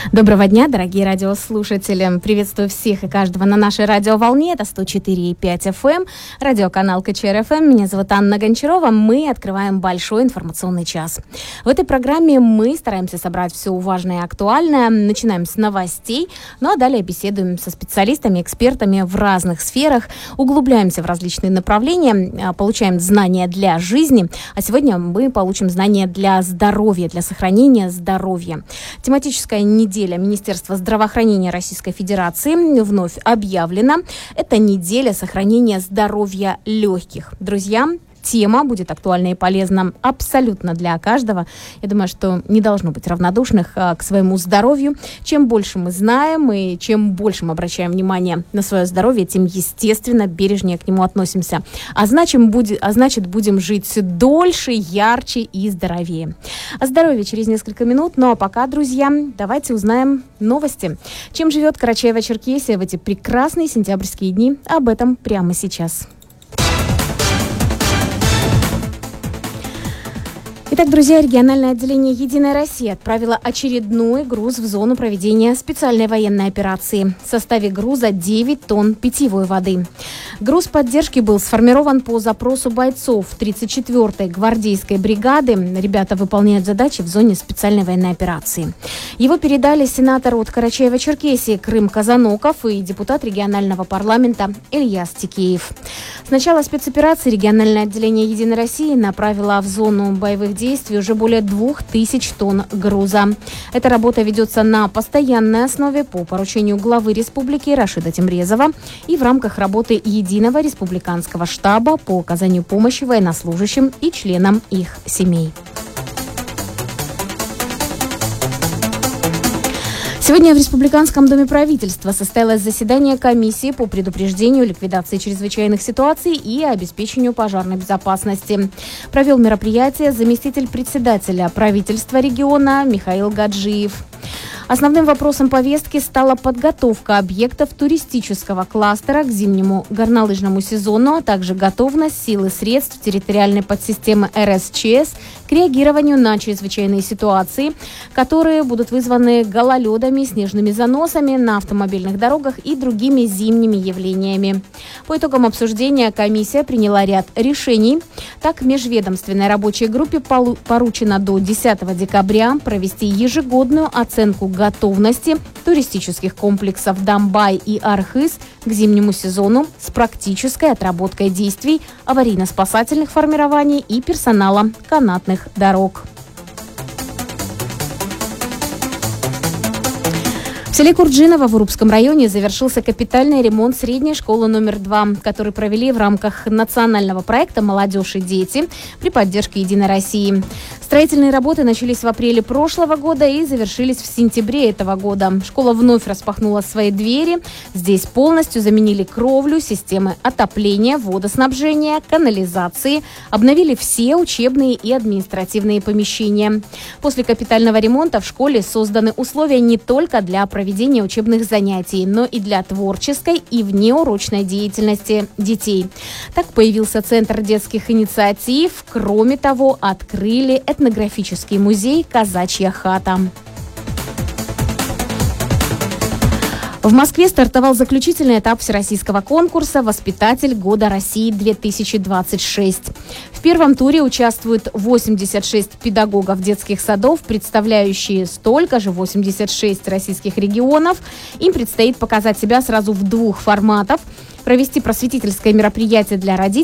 Доброго дня, дорогие радиослушатели. Приветствую всех и каждого на нашей радиоволне. Это 104,5 FM, радиоканал КЧР ФМ. Меня зовут Анна Гончарова. Мы открываем большой информационный час. В этой программе мы стараемся собрать все важное и актуальное. Начинаем с новостей, ну а далее беседуем со специалистами, экспертами в разных сферах, углубляемся в различные направления, получаем знания для жизни. А сегодня мы получим знания для здоровья, для сохранения здоровья. Тематическая неделя Министерства здравоохранения Российской Федерации вновь объявлена. Это неделя сохранения здоровья легких. Друзья, тема будет актуальна и полезна абсолютно для каждого. Я думаю, что не должно быть равнодушных к своему здоровью. Чем больше мы знаем и чем больше мы обращаем внимание на свое здоровье, тем, естественно, бережнее к нему относимся. А значит, будем жить дольше, ярче и здоровее. О здоровье через несколько минут. Ну а пока, друзья, давайте узнаем новости. Чем живет Карачаево-Черкесия в эти прекрасные сентябрьские дни? Об этом прямо сейчас. Итак, друзья, региональное отделение «Единая Россия» отправило очередной груз в зону проведения специальной военной операции. В составе груза 9 тонн питьевой воды. Груз поддержки был сформирован по запросу бойцов 34-й гвардейской бригады. Ребята выполняют задачи в зоне специальной военной операции. Его передали сенатор от Карачаева-Черкесии Крым Казаноков и депутат регионального парламента Ильяс Тикеев. С начала спецоперации региональное отделение «Единой России» направило в зону боевых действий уже более 2000 тонн груза. Эта работа ведется на постоянной основе по поручению главы республики Рашида Темрезова и в рамках работы Единого республиканского штаба по оказанию помощи военнослужащим и членам их семей. Сегодня в Республиканском доме правительства состоялось заседание комиссии по предупреждению, ликвидации чрезвычайных ситуаций и обеспечению пожарной безопасности. Провел мероприятие заместитель председателя правительства региона Михаил Гаджиев. Основным вопросом повестки стала подготовка объектов туристического кластера к зимнему горнолыжному сезону, а также готовность сил и средств территориальной подсистемы РСЧС к реагированию на чрезвычайные ситуации, которые будут вызваны гололедами, снежными заносами на автомобильных дорогах и другими зимними явлениями. По итогам обсуждения комиссия приняла ряд решений. Так, межведомственной рабочей группе поручено до 10 декабря провести ежегодную оценку готовности туристических комплексов Дамбай и Архыз к зимнему сезону с практической отработкой действий аварийно-спасательных формирований и персонала канатных дорог. В селе Курджиново в Урупском районе завершился капитальный ремонт средней школы номер 2, который провели в рамках национального проекта «Молодежь и дети» при поддержке «Единой России». Строительные работы начались в апреле прошлого года и завершились в сентябре этого года. Школа вновь распахнула свои двери. Здесь полностью заменили кровлю, системы отопления, водоснабжения, канализации, обновили все учебные и административные помещения. После капитального ремонта в школе созданы условия не только для проведения учебных занятий, но и для творческой и внеурочной деятельности детей. Так появился Центр детских инициатив. Кроме того, открыли этнографический музей «Казачья хата». В Москве стартовал заключительный этап всероссийского конкурса «Воспитатель года России-2026». В первом туре участвуют 86 педагогов детских садов, представляющие столько же 86 российских регионов. Им предстоит показать себя сразу в 2 форматах. Провести просветительское мероприятие для родителей